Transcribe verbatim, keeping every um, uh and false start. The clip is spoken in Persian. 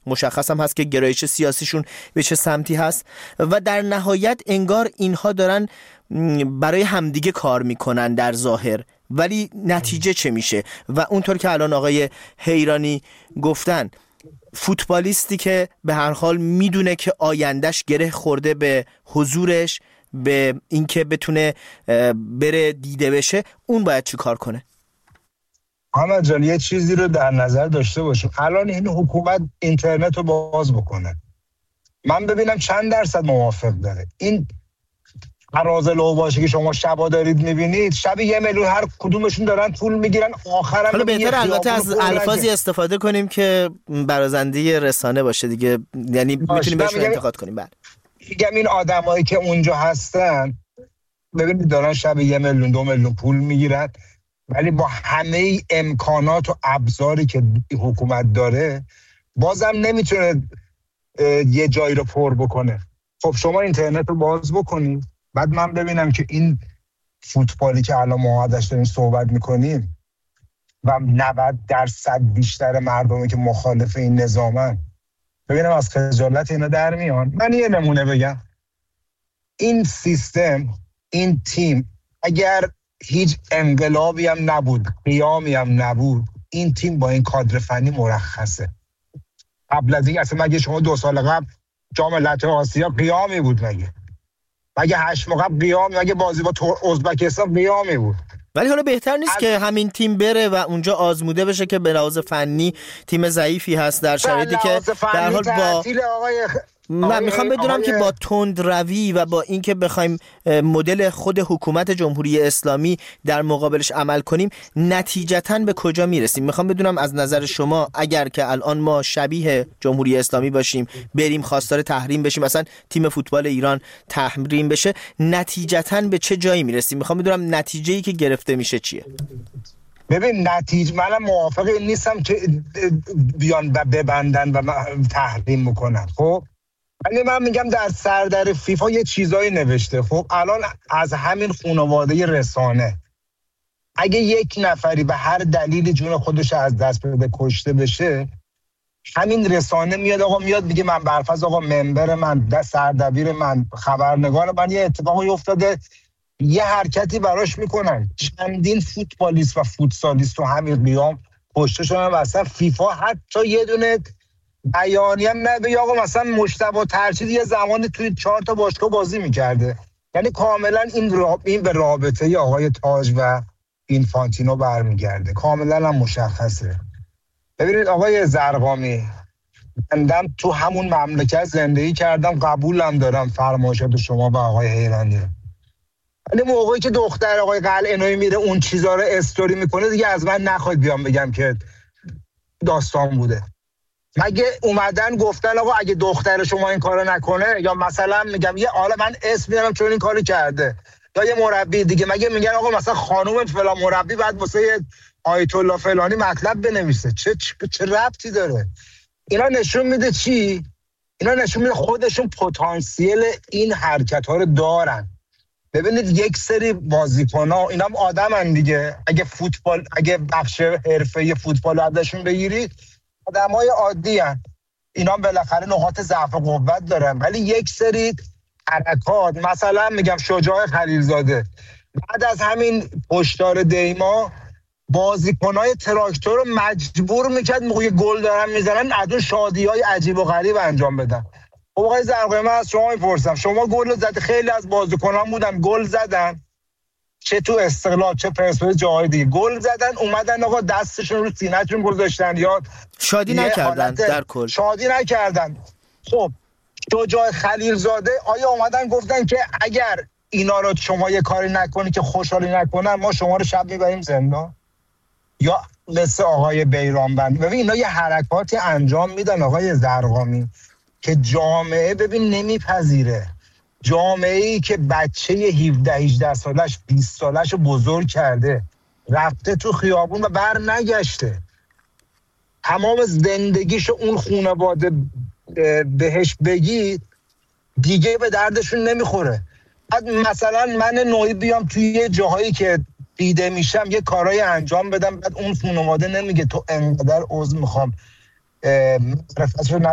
مشخص هم هست که گرایش سیاسیشون به چه سمتی هست و در نهایت انگار اینها دارن برای همدیگه کار میکنن در ظاهر، ولی نتیجه چه میشه؟ و اونطور که الان آقای حیرانی گفتن، فوتبالیستی که به هر حال میدونه که آیندهش گره خورده به حضورش، به اینکه بتونه بره دیده بشه، اون باید چی کار کنه؟ محمد جان یه چیزی رو در نظر داشته باشیم. الان این حکومت اینترنت رو باز بکنه، من ببینم چند درصد موافق داره. این عراضه لوباشه که شما شبا دارید میبینید، شب یه میلیون هر کدومشون دارن پول میگیرن، آخرم حالا بهتر البته از الفاظی استفاده کنیم که برازنده رسانه باشه دیگه، یعنی میتونیم بهشون انتقاد کنیم. بعد میگم این آدمایی که اونجا هستن ببینید دارن شب یه میلیون دو میلیون پول میگیرن، ولی با همه امکانات و ابزاری که حکومت داره بازم نمیتونه یه جایی رو پر بکنه. خب شما اینترنت رو باز بکنید، بعد من ببینم که این فوتبالی که الان ما ازش داریم صحبت میکنیم و نود درصد بیشتر مردمی که مخالف این نظامن، ببینم از خجالت اینا در میان. من یه نمونه بگم، این سیستم، این تیم اگر هیچ انقلابی هم نبود، قیامی هم نبود، این تیم با این کادر فنی مرخصه. قبل از این اصلا مگه شما دو سال قبل جام ملت‌های آسیا قیامی بود؟ مگه مگه هشت ماه قبل قیامی؟ مگه بازی با ازبکستان قیامی بود؟ ولی حالا بهتر نیست از... که همین تیم بره و اونجا آزموده بشه که به لحاظ فنی تیم ضعیفی هست در شرایطی که در حال با آقای من میخوام بدونم که با تند روی و با اینکه بخوایم مدل خود حکومت جمهوری اسلامی در مقابلش عمل کنیم نتیجتاً به کجا میرسیم؟ میخوام بدونم از نظر شما اگر که الان ما شبیه جمهوری اسلامی باشیم، بریم خواستار تحریم بشیم، مثلا تیم فوتبال ایران تحریم بشه، نتیجتاً به چه جایی میرسیم؟ میخوام بدونم نتیجه‌ای که گرفته میشه چیه؟ ببین نتیجه، منم موافق این نیستم که بیان و ببندن و تحریم بکنن. خب ولی من میگم در سردر فیفا یه چیزایی نوشته. خب الان از همین خانواده رسانه اگه یک نفری به هر دلیلی جون خودش از دست بده، کشته بشه، همین رسانه میاد آقا میاد میگه من برفض آقا ممبر من، دست سردبیر من، خبرنگار من یه اتفاقی افتاده، یه حرکتی براش میکنن. چندین فوتبالیست و فوتسالیست تو همین قیام کشته شدن و اصلا فیفا حتی یه دونه بیانیه هم نبی آقا مثلا مجتبی ترشید یه زمانی توی چهار تا باشگاه بازی میکرده. یعنی کاملا این راب... این به رابطه آقای تاج و اینفانتینو برمیگرده، کاملا هم مشخصه. ببینید آقای زرقامی، بندم تو همون مملکت زندگی کردم، قبولم دارم فرمایشات شما و آقای حیرانی، ولی موقعی که دختر آقای قلعه‌نویی میره اون چیزا رو استوری میکنه دیگه از من نخواید بیام بگم که داستان بوده. مگه اومدن گفتن آقا اگه دختر شما این کارو نکنه، یا مثلا میگم یه حالا من اسم میارم چون این کارو کرده، یا یه مربی دیگه، مگه میگن آقا مثلا خانم فلان مربی بعد واسه آیت الله فلانی مطلب بنویسه؟ چه چه, چه ربطی داره؟ اینا نشون میده چی؟ اینا نشون میده خودشون پتانسیل این حرکت ها رو دارن. ببینید یک سری بازیکن‌ها اینا هم آدمن دیگه، اگه فوتبال اگه بخش حرفه‌ای فوتبال ازشون بگیرید آدمای عادی هستن، اینا بالاخره نقاط ضعف و قوت دارن، ولی یک سری حرکات، مثلا میگم شجاع خلیلزاده بعد از همین هشدار دیما بازیکنای تراکتور رو مجبور میکرد موقع گل دارن میزنن از اون شادی‌های عجیب و غریب انجام بدن. آقای زرقامی من از شما میپرسم، شما گل زدید، خیلی از بازیکنان بودن گل زدن، چه تو استقلال چه پرسپولیس جاهای دیگه گل زدن، اومدن آقا دستشون رو سینه‌شون گذاشتن یا شادی نکردن، در کل شادی نکردن. خب شجاع خلیلزاده آیا اومدن گفتن که اگر اینا رو شما یه کاری نکنی که خوشحالی نکنن ما شما رو شب میبریم زندان؟ یا مثل آقای بیرانبند، ببین اینا یه حرکاتی انجام میدن آقای زرقامی که جامعه ببین نمیپذیره. جامعه‌ای که بچه هفده هجده سالش بیست سالش رو بزرگ کرده، رفته تو خیابون و بر نگشته، تمام زندگیشو اون خانواده بهش بگید دیگه به دردشون نمیخوره. بعد مثلا من نوعی بیام توی یه جاهایی که دیده میشم یه کارایی انجام بدم، بعد اون خانواده نمیگه تو انقدر عضو میخوام معرفتشو